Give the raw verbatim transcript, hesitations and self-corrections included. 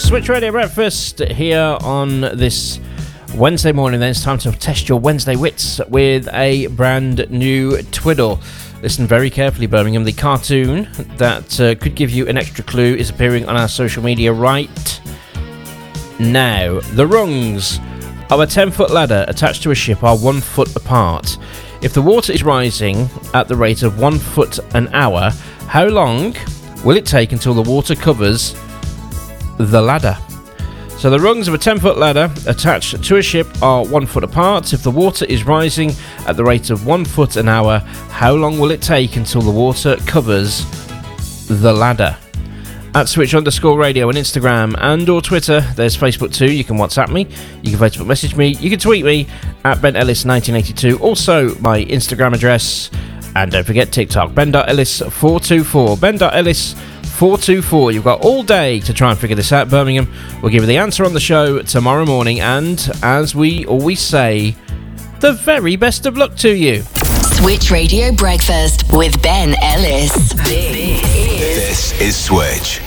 Switch Radio Breakfast here on this Wednesday morning. Then it's time to test your Wednesday wits with a brand new twiddle. Listen very carefully, Birmingham. The cartoon that uh, could give you an extra clue is appearing on our social media right now. The rungs of a ten-foot ladder attached to a ship are one foot apart. If the water is rising at the rate of one foot an hour, how long will it take until the water covers the ladder? So the rungs of a ten-foot ladder attached to a ship are one foot apart. If the water is rising at the rate of one foot an hour, how long will it take until the water covers the ladder? At Switch underscore radio on Instagram and or Twitter. There's Facebook too. You can WhatsApp me. You can Facebook message me. You can tweet me at Ben Ellis nineteen eighty-two. Also my Instagram address. And don't forget TikTok. Ben Ellis four two four. Ben Ellis four two four. You've got all day to try and figure this out, Birmingham. We'll give you the answer on the show tomorrow morning. And as we always say, the very best of luck to you. Switch Radio Breakfast with Ben Ellis. This is Switch.